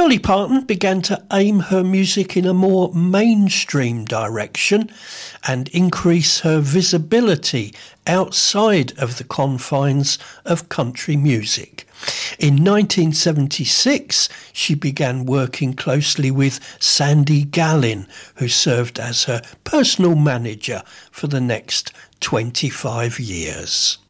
Dolly Parton began to aim her music in a more mainstream direction and increase her visibility outside of the confines of country music. In 1976, she began working closely with Sandy Gallin, who served as her personal manager for the next 25 years.